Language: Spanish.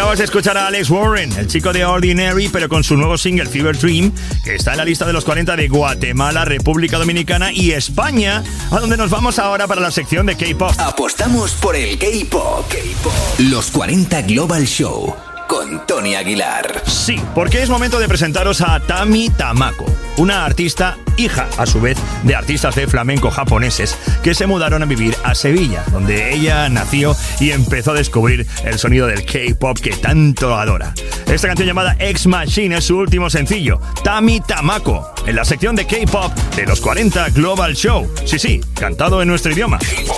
Acabas de escuchar a Alex Warren, el chico de Ordinary, pero con su nuevo single Fever Dream, que está en la lista de los 40 de Guatemala, República Dominicana y España, a donde nos vamos ahora para la sección de K-pop. Apostamos por el K-pop. Los 40 Global Show con Tony Aguilar. Sí, porque es momento de presentaros a Tami Tamako, una artista, hija a su vez de artistas de flamenco japoneses que se mudaron a vivir a Sevilla, donde ella nació y empezó a descubrir el sonido del K-pop que tanto adora. Esta canción llamada Ex Machine es su último sencillo, Tami Tamako, en la sección de K-pop de los 40 Global Show. Sí, cantado en nuestro idioma.